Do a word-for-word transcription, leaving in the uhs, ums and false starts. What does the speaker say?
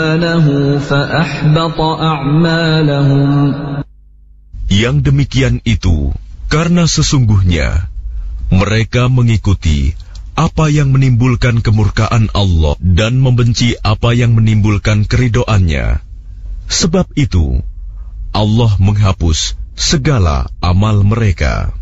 Yang demikian itu karena sesungguhnya mereka mengikuti apa yang menimbulkan kemurkaan Allah dan membenci apa yang menimbulkan keridhoannya. Sebab itu Allah menghapus segala amal mereka.